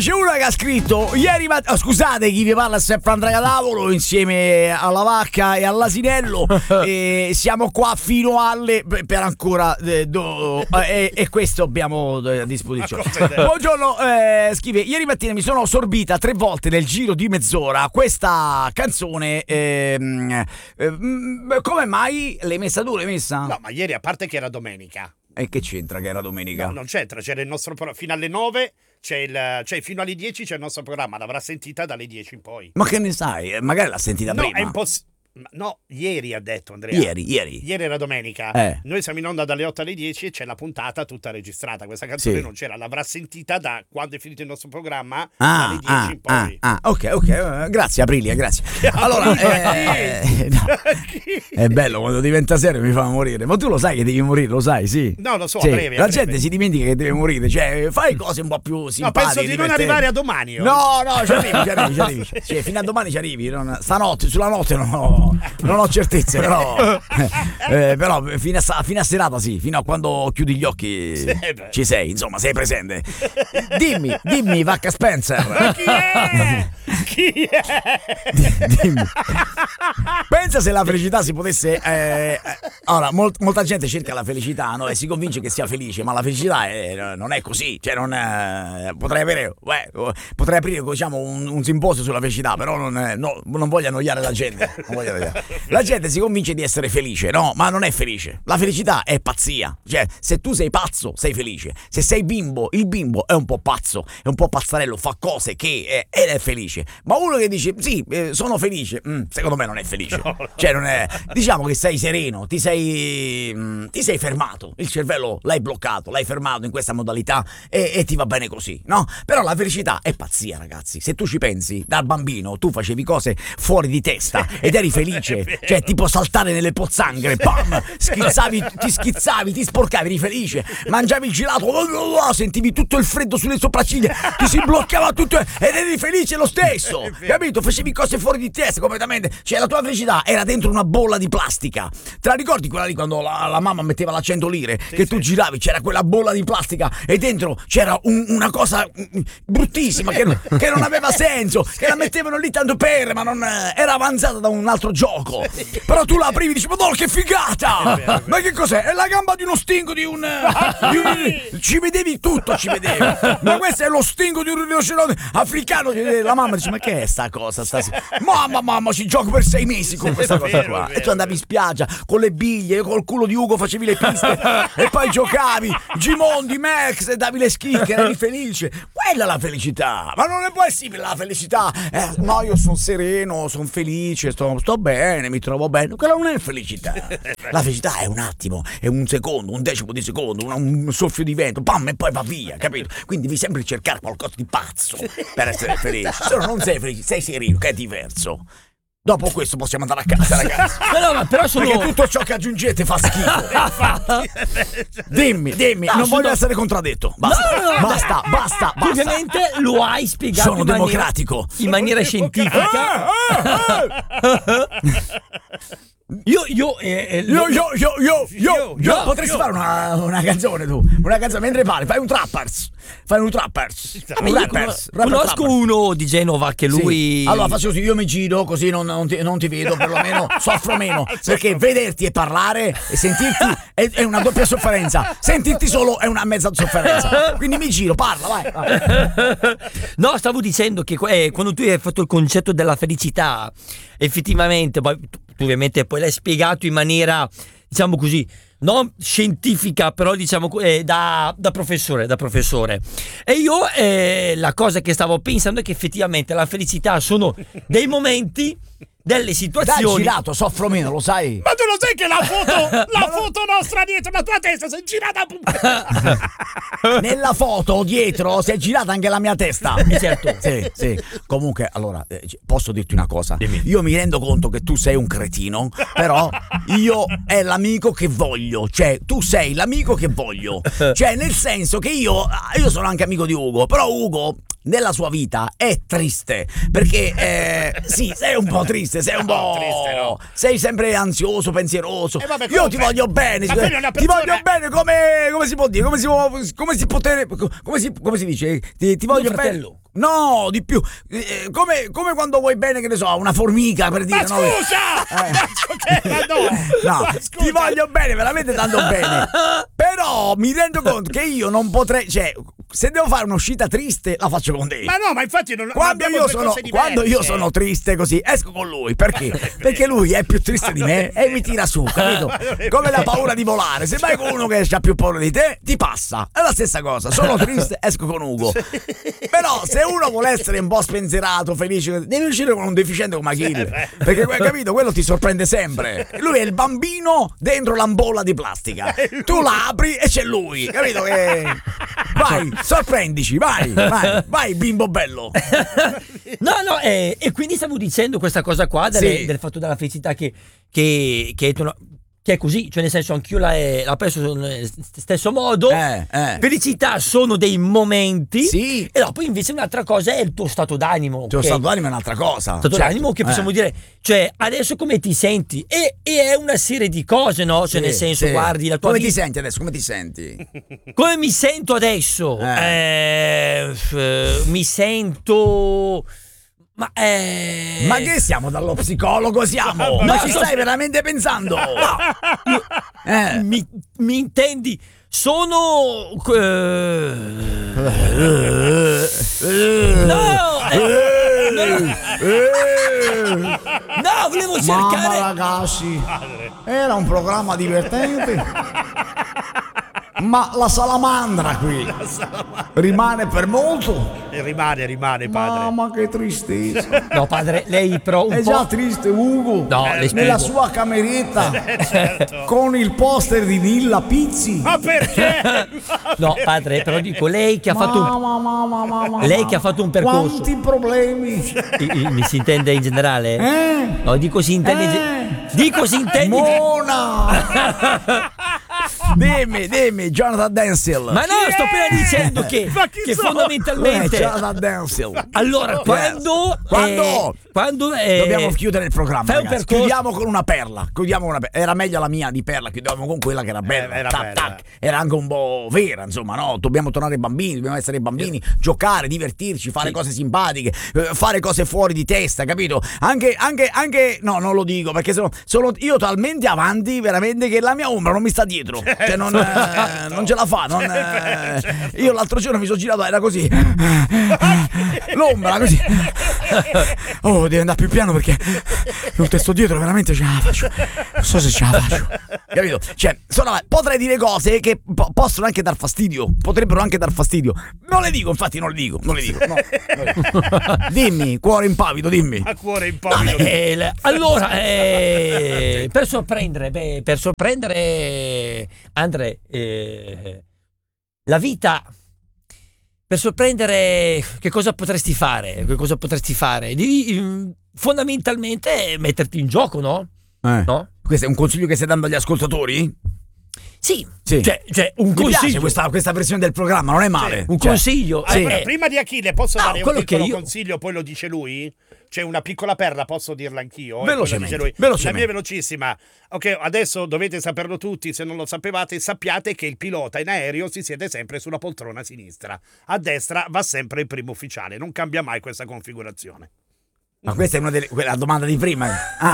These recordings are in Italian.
c'è una che ha scritto ieri scusate, chi vi parla è sempre Andrea Tavolo insieme alla vacca e all'asinello e siamo qua fino alle per ancora e questo abbiamo a disposizione. Buongiorno, scrive: ieri mattina mi sono sorbita 3 volte nel giro di mezz'ora questa canzone. Come mai l'hai messa tu? L'hai messa? No, ma ieri, a parte che era domenica. E che c'entra che era domenica? No, non c'entra, c'era il nostro programma fino alle 9, cioè fino alle 10 c'è il nostro programma, l'avrà sentita dalle 10 in poi. Ma che ne sai? Magari l'ha sentita prima. No, è impossibile. No, ieri ha detto Andrea. Ieri era domenica. Noi siamo in onda dalle 8 alle 10 e c'è la puntata tutta registrata. Questa canzone non c'era, l'avrà sentita da quando è finito il nostro programma dalle 10 in poi. Ok, grazie Aprilia, grazie. Allora, è bello quando diventa serio, mi fa morire. Ma tu lo sai che devi morire, lo sai, sì? No, lo so, sì. a breve. La gente si dimentica che deve morire, cioè fai cose un po' più simpatiche. No, penso di non arrivare a domani. No, ci arrivi. Cioè, fino a domani ci arrivi. Stanotte, sulla notte non ho certezze, però fino a serata sì, fino a quando chiudi gli occhi ci sei, insomma, sei presente. Dimmi, Vacca Spencer. Ma chi è? Dimmi. Pensa se la felicità si potesse allora, molta gente cerca la felicità, no? E si convince che sia felice, ma la felicità non è così, cioè potrei aprire diciamo un simposio sulla felicità, però non voglio annoiare la gente. La gente si convince di essere felice, no? Ma non è felice. La felicità è pazzia. Cioè, se tu sei pazzo, sei felice. Se sei bimbo, il bimbo è un po' pazzo, è un po' pazzarello, fa cose che ed è felice. Ma uno che dice sì, sono felice, secondo me non è felice. Cioè, non è. Diciamo che sei sereno, ti sei fermato. Il cervello l'hai bloccato, l'hai fermato in questa modalità e ti va bene così, no? Però la felicità è pazzia, ragazzi. Se tu ci pensi, da bambino tu facevi cose fuori di testa ed eri felice. Cioè tipo saltare nelle pozzanghere, bam, ti sporcavi, eri felice, mangiavi il gelato, sentivi tutto il freddo sulle sopracciglia, ti si bloccava tutto ed eri felice lo stesso, capito? Facevi cose fuori di testa completamente, cioè la tua felicità era dentro una bolla di plastica. Te la ricordi quella lì quando la mamma metteva la 100 lire che tu giravi, c'era quella bolla di plastica e dentro c'era una cosa bruttissima che non aveva senso, che la mettevano lì tanto ma non era avanzata da un altro gioco. Però tu la aprivi e dici madonna che figata, ma che cos'è? È la gamba di uno stingo di un ci vedevi tutto, ma questo è lo stingo di un rinoceronte africano. La mamma dice ma che è sta cosa mamma ci gioco per 6 mesi con questa cosa qua. E tu andavi in spiaggia con le biglie, col culo di Ugo facevi le piste e poi giocavi Gimondi, Max e davi le schicche, eri felice. Quella è la felicità. Ma non è possibile la felicità. No, io sono sereno, sono felice, sto bene, mi trovo bene. Quella non è felicità. La felicità è un attimo, è un secondo, un decimo di secondo, un soffio di vento, pam, e poi va via, capito? Quindi devi sempre cercare qualcosa di pazzo per essere felice. Se no non sei felice, sei sereno, che è diverso. Dopo questo possiamo andare a casa, ragazzi. Però perché tutto ciò che aggiungete fa schifo. Dimmi, non voglio essere contraddetto. Basta. Ovviamente lo hai spiegato. Sono democratico. In maniera scientifica. Io potresti fare una canzone tu, una canzone mentre parli, fai un trappers. Conosco uno di Genova che lui. Sì. Allora faccio così, io mi giro così non ti vedo, perlomeno soffro meno, perché vederti e parlare e sentirti è una doppia sofferenza, sentirti solo è una mezza sofferenza. Quindi mi giro, parla, vai. No, stavo dicendo che quando tu hai fatto il concetto della felicità, effettivamente poi tu ovviamente poi l'hai spiegato in maniera, diciamo così, non scientifica, però diciamo da professore. E io la cosa che stavo pensando è che effettivamente la felicità sono dei momenti, delle situazioni. Dai, girato, soffro meno, lo sai. Ma tu lo sai che la foto nostra dietro la tua testa si è girata. Nella foto dietro si è girata anche la mia testa. Certo. Sì. Comunque, allora, posso dirti una cosa? Dimmi. Io mi rendo conto che tu sei un cretino, però io è l'amico che voglio. Cioè, tu sei l'amico che voglio. Cioè, nel senso che io sono anche amico di Ugo, però Ugo nella sua vita è triste, perché sì, sei un po' triste, sei un po' triste, no? Sei sempre ansioso, pensieroso. Vabbè, io ti voglio bene, ti voglio bene come si può dire, come si dice? Ti voglio bene. No, di più. Come quando vuoi bene, che ne so, una formica, per dire. Ma scusa! No, ti voglio bene, veramente tanto bene. Però mi rendo conto che io non potrei, cioè, se devo fare un'uscita triste, la faccio con te. Ma no, ma infatti non quando io sono triste così, esco con lui. Perché? Perché lui è più triste di me e mi tira su, capito? Come la paura di volare. Se vai con uno che ha più paura di te, ti passa. È la stessa cosa. Sono triste, esco con Ugo. Però se uno vuole essere un po' spensierato, felice, devi uscire con un deficiente come Achille. Perché, capito, quello ti sorprende sempre. Lui è il bambino dentro l'ampolla di plastica. Tu la apri e c'è lui, capito? Vai, sorprendici, vai, bimbo bello. No, e quindi stavo dicendo questa cosa qua del fatto della felicità che è così, cioè nel senso anch'io l'ho preso nello stesso modo. Felicità sono dei momenti, sì. E dopo invece un'altra cosa è il tuo stato d'animo. Il tuo stato d'animo è un'altra cosa. Stato d'animo che possiamo dire, cioè adesso come ti senti? E è una serie di cose, no? Cioè nel senso, guardi la tua come ti senti adesso? Come ti senti? Come mi sento adesso? Mi sento... Ma che siamo dallo psicologo? Siamo? Ma ci stai veramente pensando? Mi intendi? Sono no, volevo cercare. Mamma ragazzi, era un programma divertente. Ma la salamandra qui rimane per molto? Rimane, padre. Mamma, che tristezza. No, padre, lei però è già triste, Ugo. No, nella sua cameretta, certo. con il poster di Nilla Pizzi. Ma perché? No, padre, però dico, lei che ha fatto lei che ha fatto un percorso. Quanti problemi. Mi si intende in generale? No, dico si intende. Mona. Dimmi, Jonathan Denzil. Ma no, sto appena dicendo che fondamentalmente Jonathan Denzil. Allora, quando dobbiamo chiudere il programma, fai un ragazzi. Chiudiamo con una perla. Era meglio la mia di perla, chiudiamo con quella che era bella. Era anche un po' vera, insomma, no? Dobbiamo tornare bambini, dobbiamo essere bambini, giocare, divertirci, fare cose simpatiche, fare cose fuori di testa, capito? Anche no, non lo dico, perché sono io talmente avanti veramente che la mia ombra non mi sta dietro. Cioè non ce la fa. Io l'altro giorno mi sono girato, era così. L'ombra così. Oh, devo andare più piano perché il testo dietro veramente ce la faccio. Non so se ce la faccio. Capito? Cioè, potrei dire cose che possono anche dar fastidio. Potrebbero anche dar fastidio. Non le dico, infatti non le dico. No. Dimmi, cuore impavido, dimmi. A cuore impavido. Allora, per sorprendere Andre, la vita, per sorprendere, che cosa potresti fare? Devi fondamentalmente metterti in gioco, no? No? Questo è un consiglio che stai dando agli ascoltatori? Sì. Cioè un consiglio. Questa versione del programma non è male. Un consiglio. Allora, prima di Achille posso dare un piccolo io... consiglio, poi lo dice lui? C'è una piccola perla, posso dirla anch'io? Velocemente. La mia è velocissima. Ok, adesso dovete saperlo tutti, se non lo sapevate, sappiate che il pilota in aereo si siede sempre sulla poltrona sinistra. A destra va sempre il primo ufficiale, non cambia mai questa configurazione. Ma questa è la domanda di prima.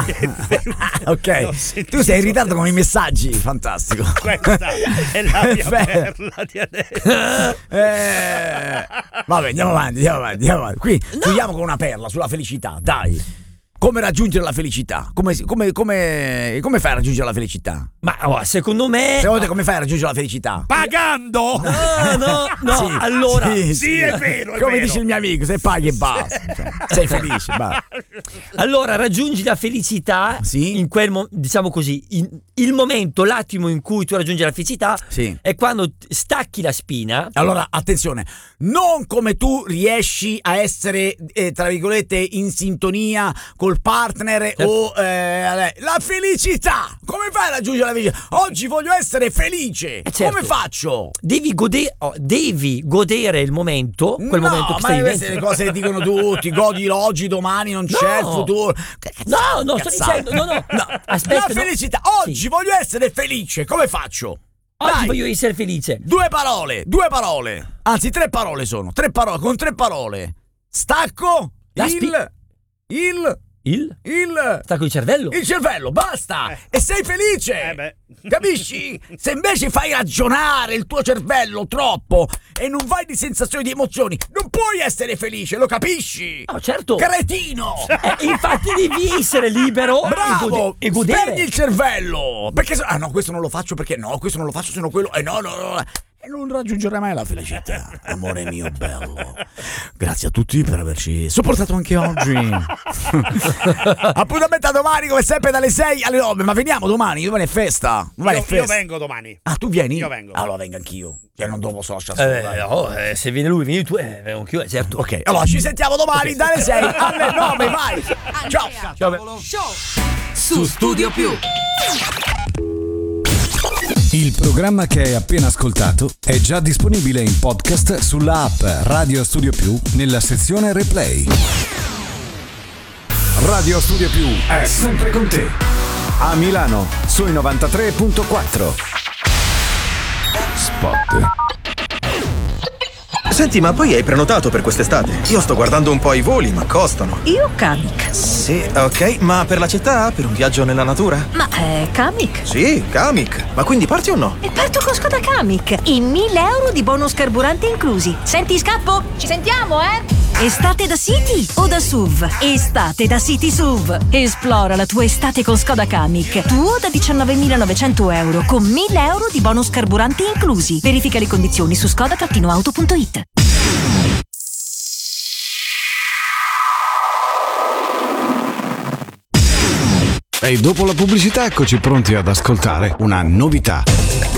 Ok. Tu sei in ritardo con i messaggi, fantastico. Questa è la mia perla di adesso. Vabbè, andiamo avanti. Qui chiudiamo con una perla sulla felicità, dai. Come raggiungere la felicità? Come fai a raggiungere la felicità? Ma secondo me... Secondo te come fai a raggiungere la felicità? Pagando! No. Sì, allora... Sì, è vero. Come dice il mio amico, se paghi e basta. Sei felice, basta. Allora, raggiungi la felicità in quel diciamo così, il momento, l'attimo in cui tu raggiungi la felicità è quando stacchi la spina. Allora, attenzione, non come tu riesci a essere, tra virgolette, in sintonia col partner o la felicità. Come fai a raggiungere la felicità? Oggi voglio essere felice. Come faccio? Devi godere il momento, quel momento che stai vivendo. Queste le cose che dicono tutti, godilo oggi, domani non c'è il futuro. No, sto dicendo, no. Aspetta, la felicità. Oggi voglio essere felice. Come faccio? Oggi voglio essere felice. Due parole. Anzi, 3 parole sono. Con 3 parole. stacco il Stacco il cervello? il cervello, basta! E sei felice! Capisci? Se invece fai ragionare il tuo cervello troppo e non vai di sensazioni, di emozioni, non puoi essere felice, lo capisci? Oh, certo! Cretino! Infatti devi essere libero Bravo! e godere. Spegni il cervello! Perché no, questo non lo faccio perché no, questo non lo faccio, sono quello, no. E non raggiungerai mai la felicità, amore mio bello. Grazie a tutti per averci sopportato anche oggi. Appuntamento a domani, come sempre, dalle 6 alle 9. Ma veniamo domani è festa. Io vengo domani. Ah, tu vieni? Io vengo. Allora vengo anch'io. Cioè, non dopo social. Se viene lui, vieni tu, vengo anch'io, certo. Ok, allora ci sentiamo domani dalle 6 alle 9. Vai. Ciao. Ciao. Su Studio Più. Il programma che hai appena ascoltato è già disponibile in podcast sulla app Radio Studio Più nella sezione Replay. Radio Studio Più è sempre con te. A Milano sui 93.4. Spot. Senti, ma poi hai prenotato per quest'estate? Io sto guardando un po' i voli, ma costano. Io Kamiq. Sì, ok, ma per la città? Per un viaggio nella natura? Ma Kamiq? Sì, Kamiq. Ma quindi parti o no? E parto con Skoda Kamiq. I 1.000 euro di bonus carburante inclusi. Senti, scappo? Ci sentiamo, Estate da City o da SUV? Estate da City SUV. Esplora la tua estate con Skoda Kamiq. Tuo da 19.900 euro con 1.000 euro di bonus carburanti inclusi. Verifica le condizioni su skoda-auto.it. E dopo la pubblicità eccoci pronti ad ascoltare una novità.